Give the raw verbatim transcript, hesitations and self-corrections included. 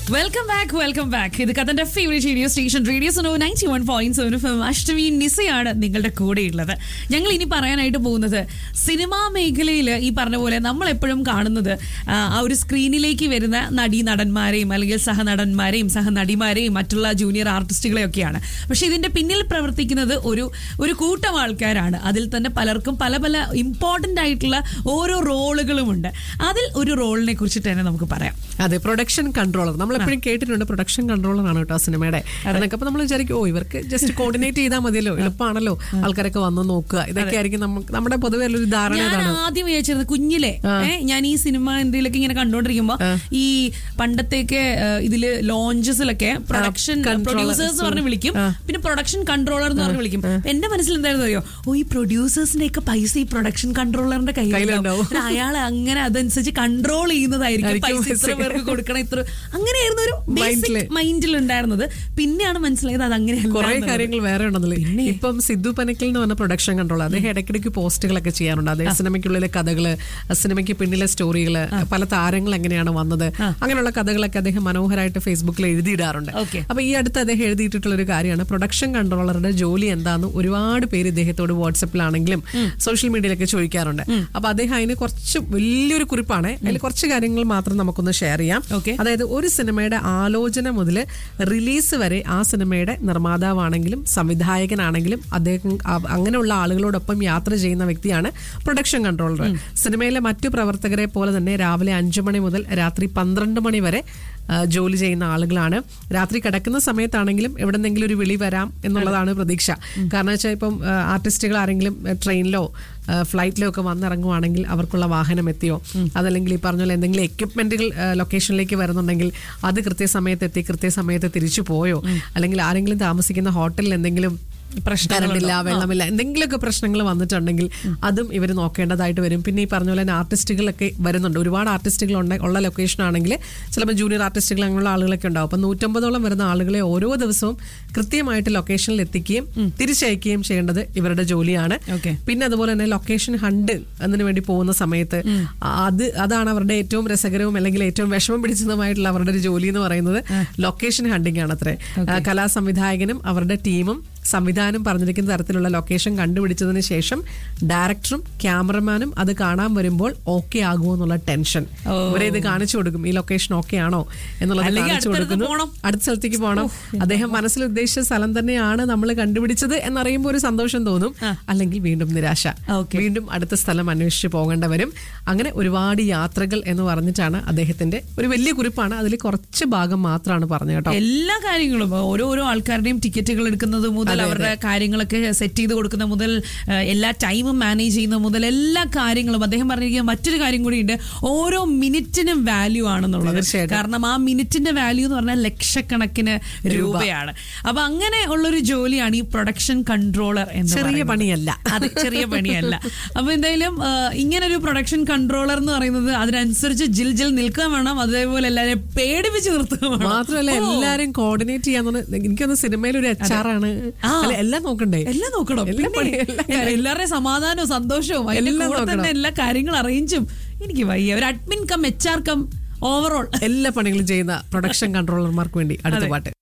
Welcome back welcome back ഇത് കഥന്റെ favourite radio station radio Suno ninety one point seven F M. അഷ്ടമി നിസയാണ് നിങ്ങളുടെ കൂടെയുള്ളത്. ഞങ്ങൾ ഇനി പറയാനായിട്ട് പോകുന്നത് സിനിമാ മേഖലയിൽ ഈ പറഞ്ഞ പോലെ നമ്മൾ എപ്പോഴും കാണുന്നത് ആ ഒരു സ്ക്രീനിലേക്ക് വരുന്ന നടീ നടന്മാരെയും അല്ലെങ്കിൽ സഹനടന്മാരെയും സഹനടിമാരെയും മറ്റുള്ള ജൂനിയർ ആർട്ടിസ്റ്റുകളെയൊക്കെയാണ്. പക്ഷെ ഇതിന്റെ പിന്നിൽ പ്രവർത്തിക്കുന്നത് ഒരു ഒരു കൂട്ടം ആൾക്കാരാണ്. അതിൽ തന്നെ പലർക്കും പല പല ഇമ്പോർട്ടന്റ് ആയിട്ടുള്ള ഓരോ റോളുകളുമുണ്ട്. അതിൽ ഒരു റോളിനെ കുറിച്ചിട്ട് തന്നെ നമുക്ക് പറയാം. അതെ, പ്രൊഡക്ഷൻ കൺട്രോളർ. നമ്മൾ എപ്പോഴും കേട്ടിട്ടുണ്ട് പ്രൊഡക്ഷൻ കൺട്രോളർ ആണ് കേട്ടോ സിനിമയുടെ. അതൊക്കെ അപ്പൊ നമ്മൾ വിചാരിക്കും ഓ ഇവർക്ക് ജസ്റ്റ് കോർഡിനേറ്റ് ചെയ്താൽ മതിയല്ലോ, എളുപ്പമാണല്ലോ, ആൾക്കാരൊക്കെ വന്ന് നോക്കുക, ഇതൊക്കെ ആയിരിക്കും നമ്മുടെ പൊതുവെ ഒരു ധാരണ. ആദ്യം വിചാരിച്ചിരുന്നത് കുഞ്ഞിലെ ഞാൻ ഈ സിനിമ എന്തെങ്കിലുമൊക്കെ ഇങ്ങനെ കണ്ടോണ്ടിരിക്കുമ്പോ ഈ പണ്ടത്തേക്ക് ഇതില് ലോഞ്ചസിലൊക്കെ പ്രൊഡക്ഷൻ പ്രൊഡ്യൂസേഴ്സ് പറഞ്ഞ് വിളിക്കും, പിന്നെ പ്രൊഡക്ഷൻ കൺട്രോളർ എന്ന് പറഞ്ഞ് വിളിക്കും. എന്റെ മനസ്സിൽ എന്തായിരുന്നു അറിയോ, ഓ ഈ പ്രൊഡ്യൂസേഴ്സിന്റെ ഒക്കെ പൈസ ഈ പ്രൊഡക്ഷൻ കൺട്രോളറിന്റെ കയ്യിലുണ്ടാവും, അയാൾ അങ്ങനെ അതനുസരിച്ച് കൺട്രോൾ ചെയ്യുന്നതായിരിക്കും, പൈസ ഇത്ര പേർക്ക് കൊടുക്കണം, ഇത്ര അങ്ങനെയായിരുന്നു ഒരു ബേസിക് മൈൻഡിൽ ഉണ്ടായിരുന്നത്. പിന്നെയാണ് മനസ്സിലായത് അത് അങ്ങനെയല്ല, കുറെ കാര്യങ്ങൾ വേറെ ഉണ്ടെന്നല്ലേ. ഇപ്പം സിദ്ധു പനക്കൽ എന്ന് പറഞ്ഞ പ്രൊഡക്ഷൻ കൺട്രോളർ, അദ്ദേഹം ഇടയ്ക്കിടയ്ക്ക് പോസ്റ്റുകളൊക്കെ ചെയ്യാറുണ്ട്. അദ്ദേഹം സിനിമയ്ക്കുള്ളിലെ കഥകള്, സിനിമയ്ക്ക് പിന്നിലെ സ്റ്റോറികള്, പല താരങ്ങൾ എങ്ങനെയാണ് വന്നത്, അങ്ങനെയുള്ള കഥകളൊക്കെ അദ്ദേഹം മനോഹരമായിട്ട് ഫേസ്ബുക്കിൽ എഴുതിയിടാറുണ്ട്. അപ്പൊ ഈ അടുത്ത് അദ്ദേഹം എഴുതിയിട്ടുള്ള ഒരു കാര്യമാണ് പ്രൊഡക്ഷൻ കൺട്രോളറുടെ ജോലി എന്താന്ന് ഒരുപാട് പേര് ഇദ്ദേഹത്തോട് വാട്സപ്പിലാണെങ്കിലും സോഷ്യൽ മീഡിയയിലൊക്കെ ചോദിക്കാറുണ്ട്. അപ്പൊ അദ്ദേഹം അതിന് കുറച്ച് വലിയൊരു കുറിപ്പാണ്, അതിൽ കുറച്ച് കാര്യങ്ങൾ മാത്രം നമുക്കൊന്ന് ഷെയർ ചെയ്യാം. അതായത് ഒരു സിനിമയുടെ ആലോചന മുതൽ റിലീസ് വരെ ആ സിനിമയുടെ നിർമ്മാതാവാണെങ്കിലും സംവിധായകനാണെങ്കിലും അദ്ദേഹം അങ്ങനെയുള്ള ആളുകളോടൊപ്പം യാത്ര ചെയ്യുന്ന വ്യക്തിയാണ് പ്രൊഡക്ഷൻ കൺട്രോളർ. സിനിമയിലെ മറ്റു പ്രവർത്തകരെ പോലെ തന്നെ രാവിലെ അഞ്ചു മണി മുതൽ രാത്രി പന്ത്രണ്ട് മണി വരെ ജോലി ചെയ്യുന്ന ആളുകളാണ്. രാത്രി കിടക്കുന്ന സമയത്താണെങ്കിലും എവിടെന്നെങ്കിലും ഒരു വിളി വരാം എന്നുള്ളതാണ് പ്രതീക്ഷ. കാരണം വെച്ചാൽ ഇപ്പം ആർട്ടിസ്റ്റുകൾ ആരെങ്കിലും ട്രെയിനിലോ ഫ്ലൈറ്റിലോ ഒക്കെ വന്നിറങ്ങുവാണെങ്കിൽ അവർക്കുള്ള വാഹനം എത്തിയോ, അതല്ലെങ്കിൽ ഈ പറഞ്ഞ പോലെ എന്തെങ്കിലും എക്യുപ്മെന്റുകൾ ലൊക്കേഷനിലേക്ക് വരുന്നുണ്ടെങ്കിൽ അത് കൃത്യസമയത്ത് എത്തി കൃത്യസമയത്ത് തിരിച്ചു പോയോ, അല്ലെങ്കിൽ ആരെങ്കിലും താമസിക്കുന്ന ഹോട്ടലിൽ എന്തെങ്കിലും പ്രശ്നങ്ങളില്ല, വെള്ളമില്ല, എന്തെങ്കിലുമൊക്കെ പ്രശ്നങ്ങൾ വന്നിട്ടുണ്ടെങ്കിൽ അതും ഇവർ നോക്കേണ്ടതായിട്ട് വരും. പിന്നെ ഈ പറഞ്ഞ പോലെ തന്നെ ആർട്ടിസ്റ്റുകളൊക്കെ വരുന്നുണ്ട്. ഒരുപാട് ആർട്ടിസ്റ്റുകൾ ഉള്ള ലൊക്കേഷൻ ആണെങ്കിൽ ചിലപ്പോൾ ജൂനിയർ ആർട്ടിസ്റ്റുകൾ അങ്ങനെയുള്ള ആളുകളൊക്കെ ഉണ്ടാവും. അപ്പം നൂറ്റമ്പതോളം വരുന്ന ആളുകളെ ഓരോ ദിവസവും കൃത്യമായിട്ട് ലൊക്കേഷനിൽ എത്തിക്കുകയും തിരിച്ചയക്കുകയും ചെയ്യേണ്ടത് ഇവരുടെ ജോലിയാണ്. പിന്നെ അതുപോലെ തന്നെ ലൊക്കേഷൻ ഹണ്ട് അതിനു വേണ്ടി പോകുന്ന സമയത്ത് അത് അതാണ് അവരുടെ ഏറ്റവും രസകരവും അല്ലെങ്കിൽ ഏറ്റവും വിഷമം പിടിച്ചതുമായിട്ടുള്ള അവരുടെ ഒരു ജോലി എന്ന് പറയുന്നത് ലൊക്കേഷൻ ഹണ്ടിങ് ആണ് അത്രേ. കലാസംവിധായകനും അവരുടെ ടീമും സംവിധാനം പറഞ്ഞിരിക്കുന്ന തരത്തിലുള്ള ലൊക്കേഷൻ കണ്ടുപിടിച്ചതിന് ശേഷം ഡയറക്ടറും ക്യാമറമാനും അത് കാണാൻ വരുമ്പോൾ ഓക്കെ ആകുമോ എന്നുള്ള ടെൻഷൻ. ഇവരെ ഇത് കാണിച്ചു കൊടുക്കും, ഈ ലൊക്കേഷൻ ഓക്കെ ആണോ എന്നുള്ളത് കാണിച്ചു കൊടുക്കുന്നു. അടുത്ത സ്ഥലത്തേക്ക് പോകണം, അദ്ദേഹം മനസ്സിൽ ഉദ്ദേശിച്ച സ്ഥലം തന്നെയാണ് നമ്മൾ കണ്ടുപിടിച്ചത് എന്നറിയുമ്പോൾ ഒരു സന്തോഷം തോന്നും, അല്ലെങ്കിൽ വീണ്ടും നിരാശ, വീണ്ടും അടുത്ത സ്ഥലം അന്വേഷിച്ച് പോകേണ്ട വരും. അങ്ങനെ ഒരുപാട് യാത്രകൾ എന്ന് പറഞ്ഞിട്ടാണ് അദ്ദേഹത്തിന്റെ ഒരു വലിയ കുറിപ്പാണ്. അതിൽ കുറച്ച് ഭാഗം മാത്രമാണ് പറഞ്ഞത് കേട്ടോ. എല്ലാ കാര്യങ്ങളും ഓരോരോ ആൾക്കാരുടെയും ടിക്കറ്റുകൾ എടുക്കുന്നത് മുതൽ അവരുടെ കാര്യങ്ങളൊക്കെ സെറ്റ് ചെയ്ത് കൊടുക്കുന്ന മുതൽ എല്ലാ ടൈമും മാനേജ് ചെയ്യുന്ന മുതൽ എല്ലാ കാര്യങ്ങളും അദ്ദേഹം പറഞ്ഞിരിക്കുന്ന മറ്റൊരു കാര്യം കൂടിയുണ്ട്, ഓരോ മിനിറ്റിനും വാല്യൂ ആണെന്നുള്ളത്. കാരണം ആ മിനിറ്റിന്റെ വാല്യൂ എന്ന് പറഞ്ഞാൽ ലക്ഷക്കണക്കിന് രൂപയാണ്. അപ്പൊ അങ്ങനെ ഉള്ളൊരു ജോലിയാണ് ഈ പ്രൊഡക്ഷൻ കൺട്രോളർ എന്ന്. ചെറിയ പണിയല്ല അത്, ചെറിയ പണിയല്ല. അപ്പൊ എന്തായാലും ഇങ്ങനൊരു പ്രൊഡക്ഷൻ കൺട്രോളർ എന്ന് പറയുന്നത് അതിനനുസരിച്ച് ജിൽ ജിൽ നിൽക്കാൻ വേണം, അതേപോലെ എല്ലാവരെയും പേടിപ്പിച്ച് നിർത്തുക വേണം. മാത്രമല്ല എല്ലാരും കോർഡിനേറ്റ് ചെയ്യാന്ന്. എനിക്കൊന്ന് സിനിമയിൽ ഒരു എച്ച് ആർ ആണ്, എല്ലാം നോക്കണ്ടേ, എല്ലാം നോക്കണം, എല്ലാവരുടെയും സമാധാനവും സന്തോഷവും തന്നെ എല്ലാ കാര്യങ്ങളും അറേഞ്ചും. എനിക്ക് വയ്യ, ഒരു admin come H R come overall എല്ലാ പണികളും ചെയ്യുന്ന പ്രൊഡക്ഷൻ കൺട്രോളർമാർക്ക് വേണ്ടി അടുത്ത പാട്ട്.